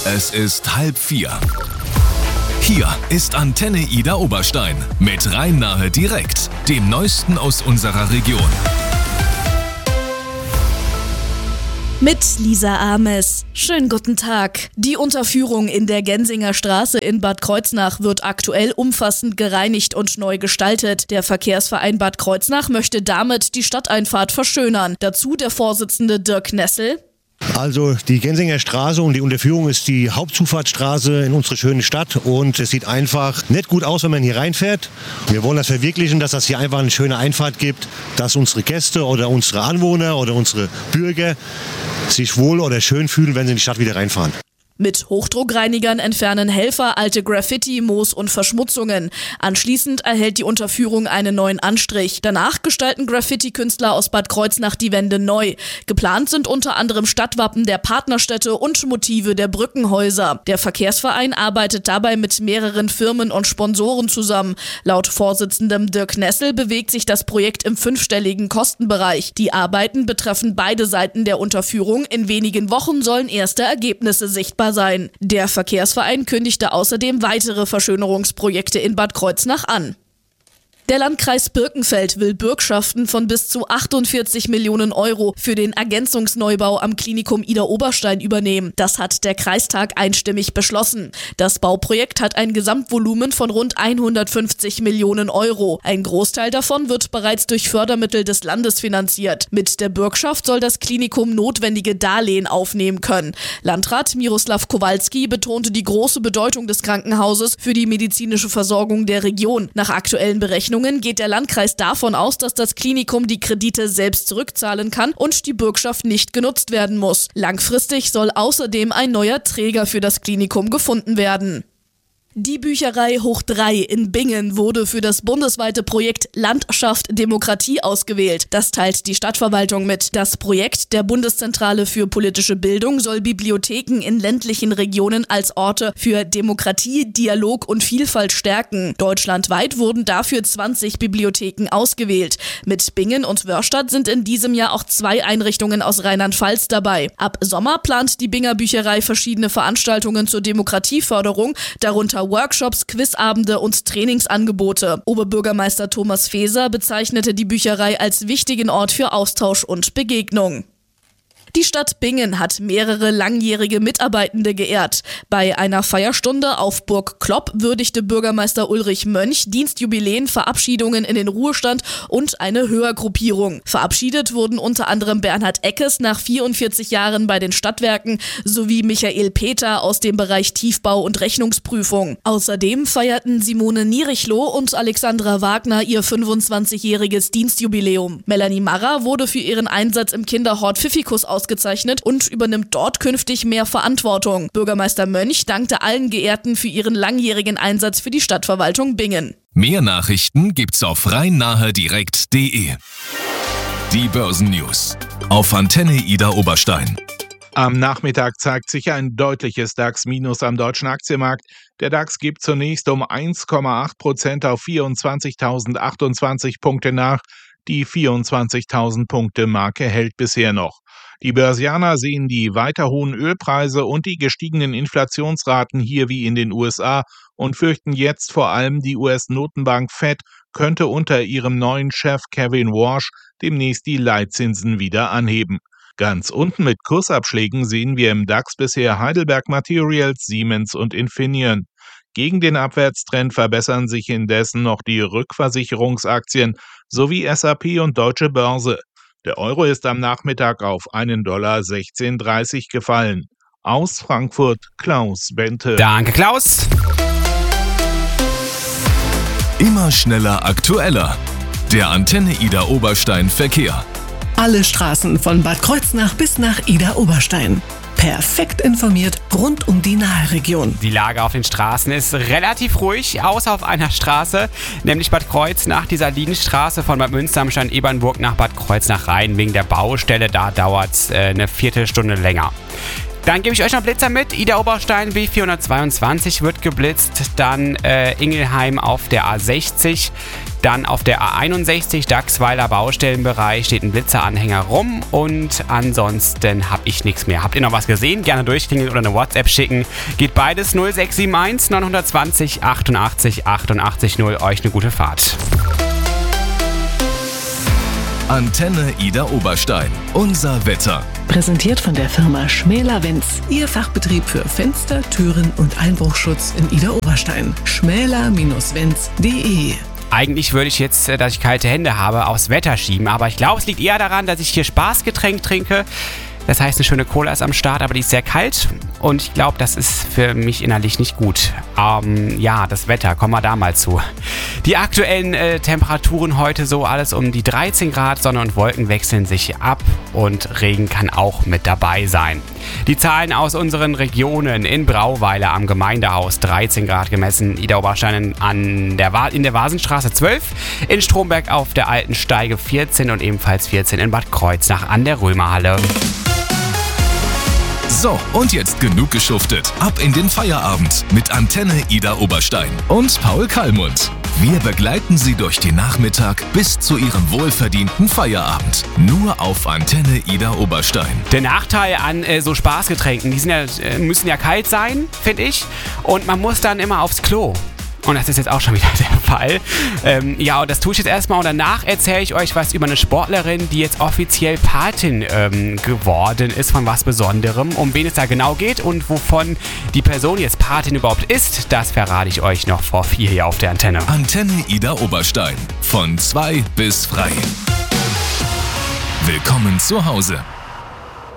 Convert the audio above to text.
Es ist 3:30. Hier ist Antenne Ida Oberstein mit Rhein-Nahe direkt, dem Neuesten aus unserer Region. Mit Lisa Ames. Schönen guten Tag. Die Unterführung in der Gensinger Straße in Bad Kreuznach wird aktuell umfassend gereinigt und neu gestaltet. Der Verkehrsverein Bad Kreuznach möchte damit die Stadteinfahrt verschönern. Dazu der Vorsitzende Dirk Nessel. Also die Gensinger Straße und die Unterführung ist die Hauptzufahrtsstraße in unsere schöne Stadt und es sieht einfach nicht gut aus, wenn man hier reinfährt. Wir wollen das verwirklichen, dass das hier einfach eine schöne Einfahrt gibt, dass unsere Gäste oder unsere Anwohner oder unsere Bürger sich wohl oder schön fühlen, wenn sie in die Stadt wieder reinfahren. Mit Hochdruckreinigern entfernen Helfer alte Graffiti, Moos und Verschmutzungen. Anschließend erhält die Unterführung einen neuen Anstrich. Danach gestalten Graffiti-Künstler aus Bad Kreuznach die Wände neu. Geplant sind unter anderem Stadtwappen der Partnerstädte und Motive der Brückenhäuser. Der Verkehrsverein arbeitet dabei mit mehreren Firmen und Sponsoren zusammen. Laut Vorsitzendem Dirk Nessel bewegt sich das Projekt im 5-stelligen Kostenbereich. Die Arbeiten betreffen beide Seiten der Unterführung. In wenigen Wochen sollen erste Ergebnisse sichtbar sein. Der Verkehrsverein kündigte außerdem weitere Verschönerungsprojekte in Bad Kreuznach an. Der Landkreis Birkenfeld will Bürgschaften von bis zu 48 Millionen Euro für den Ergänzungsneubau am Klinikum Ida Oberstein übernehmen. Das hat der Kreistag einstimmig beschlossen. Das Bauprojekt hat ein Gesamtvolumen von rund 150 Millionen Euro. Ein Großteil davon wird bereits durch Fördermittel des Landes finanziert. Mit der Bürgschaft soll das Klinikum notwendige Darlehen aufnehmen können. Landrat Miroslav Kowalski betonte die große Bedeutung des Krankenhauses für die medizinische Versorgung der Region. Nach aktuellen Berechnungen geht der Landkreis davon aus, dass das Klinikum die Kredite selbst zurückzahlen kann und die Bürgschaft nicht genutzt werden muss. Langfristig soll außerdem ein neuer Träger für das Klinikum gefunden werden. Die Bücherei Hoch 3 in Bingen wurde für das bundesweite Projekt Landschaft Demokratie ausgewählt. Das teilt die Stadtverwaltung mit. Das Projekt der Bundeszentrale für politische Bildung soll Bibliotheken in ländlichen Regionen als Orte für Demokratie, Dialog und Vielfalt stärken. Deutschlandweit wurden dafür 20 Bibliotheken ausgewählt. Mit Bingen und Wörstadt sind in diesem Jahr auch 2 Einrichtungen aus Rheinland-Pfalz dabei. Ab Sommer plant die Binger Bücherei verschiedene Veranstaltungen zur Demokratieförderung, darunter Workshops, Quizabende und Trainingsangebote. Oberbürgermeister Thomas Feser bezeichnete die Bücherei als wichtigen Ort für Austausch und Begegnung. Die Stadt Bingen hat mehrere langjährige Mitarbeitende geehrt. Bei einer Feierstunde auf Burg Klopp würdigte Bürgermeister Ulrich Mönch Dienstjubiläen, Verabschiedungen in den Ruhestand und eine Hörergruppierung. Verabschiedet wurden unter anderem Bernhard Eckes nach 44 Jahren bei den Stadtwerken sowie Michael Peter aus dem Bereich Tiefbau und Rechnungsprüfung. Außerdem feierten Simone Nierichloh und Alexandra Wagner ihr 25-jähriges Dienstjubiläum. Melanie Marra wurde für ihren Einsatz im Kinderhort Pfiffikus ausgezeichnet und übernimmt dort künftig mehr Verantwortung. Bürgermeister Mönch dankte allen Geehrten für ihren langjährigen Einsatz für die Stadtverwaltung Bingen. Mehr Nachrichten gibt's auf rhein-nahe-direkt.de. Die Börsennews auf Antenne Ida Oberstein. Am Nachmittag zeigt sich ein deutliches DAX-Minus am deutschen Aktienmarkt. Der DAX gibt zunächst um 1,8% auf 24.028 Punkte nach. Die 24.000-Punkte-Marke hält bisher noch. Die Börsianer sehen die weiter hohen Ölpreise und die gestiegenen Inflationsraten hier wie in den USA und fürchten jetzt vor allem, die US-Notenbank Fed könnte unter ihrem neuen Chef Kevin Warsh demnächst die Leitzinsen wieder anheben. Ganz unten mit Kursabschlägen sehen wir im DAX bisher Heidelberg Materials, Siemens und Infineon. Gegen den Abwärtstrend verbessern sich indessen noch die Rückversicherungsaktien sowie SAP und Deutsche Börse. Der Euro ist am Nachmittag auf $1,1630 gefallen. Aus Frankfurt, Klaus Bente. Danke, Klaus. Immer schneller, aktueller. Der Antenne Ida Oberstein Verkehr. Alle Straßen von Bad Kreuznach bis nach Ida Oberstein. Perfekt informiert rund um die Nahregion. Die Lage auf den Straßen ist relativ ruhig, außer auf einer Straße, nämlich Bad Kreuznach, die Salinenstraße von Bad Münster am Stand Ebernburg nach Bad Kreuznach rein. Wegen der Baustelle, da dauert es eine Viertelstunde länger. Dann gebe ich euch noch Blitzer mit. Ida Oberstein B422 wird geblitzt. Dann Ingelheim auf der A60. Dann auf der A61 Dachsweiler Baustellenbereich steht ein Blitzeranhänger rum. Und ansonsten habe ich nichts mehr. Habt ihr noch was gesehen? Gerne durchklingeln oder eine WhatsApp schicken. Geht beides 0671 920 88 88 0. Euch eine gute Fahrt. Antenne Ida Oberstein. Unser Wetter. Präsentiert von der Firma Schmäler-Wenz. Ihr Fachbetrieb für Fenster, Türen und Einbruchschutz in Ida Oberstein. schmäler-wenz.de. Eigentlich würde ich jetzt, dass ich kalte Hände habe, aufs Wetter schieben. Aber ich glaube, es liegt eher daran, dass ich hier Spaßgetränk trinke. Das heißt, eine schöne Cola ist am Start, aber die ist sehr kalt. Und ich glaube, das ist für mich innerlich nicht gut. Das Wetter, kommen wir da mal zu. Die aktuellen Temperaturen heute so alles um die 13 Grad. Sonne und Wolken wechseln sich ab und Regen kann auch mit dabei sein. Die Zahlen aus unseren Regionen: in Brauweiler am Gemeindehaus 13 Grad gemessen, Ida Oberstein in der Vasenstraße 12, in Stromberg auf der Alten Steige 14 und ebenfalls 14 in Bad Kreuznach an der Römerhalle. So, und jetzt genug geschuftet. Ab in den Feierabend mit Antenne Ida Oberstein und Paul Kallmund. Wir begleiten Sie durch den Nachmittag bis zu Ihrem wohlverdienten Feierabend. Nur auf Antenne Ida Oberstein. Der Nachteil an so Spaßgetränken, die müssen ja kalt sein, finde ich. Und man muss dann immer aufs Klo. Und das ist jetzt auch schon wieder der Fall. Und das tue ich jetzt erstmal. Und danach erzähle ich euch was über eine Sportlerin, die jetzt offiziell Patin geworden ist von was Besonderem. Um wen es da genau geht und wovon die Person jetzt Patin überhaupt ist, das verrate ich euch noch vor 4 hier auf der Antenne. Antenne Ida Oberstein. Von 2 bis frei. Willkommen zu Hause.